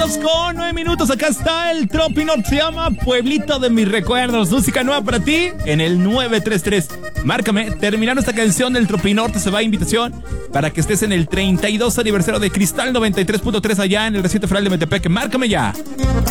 2:09. Acá está el Tropinor, se llama Pueblito de mis recuerdos. Música nueva para ti en el 933. Márcame, terminando esta canción del Tropinorte se va a invitación para que estés en el 32 aniversario de Cristal 93.3 allá en el recinto federal de Metepec. Márcame ya.